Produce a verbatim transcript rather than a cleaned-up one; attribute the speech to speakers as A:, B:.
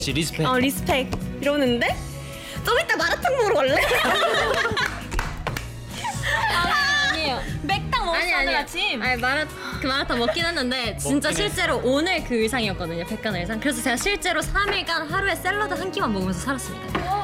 A: 리스펙.
B: 어 리스펙 이러는데 좀 이따 마라탕 먹으러 갈래?
C: 아니에요.
B: 맥당 먹었어
C: 아니, 아니.
B: 오늘 아침.
C: 아니 마라 그 마라탕 먹긴 했는데 진짜
A: 먹긴
C: 실제로 오늘 그 의상이었거든요. 백간 의상. 그래서 제가 실제로 삼 일간 하루에 샐러드 한 끼만 먹으면서 살았습니다.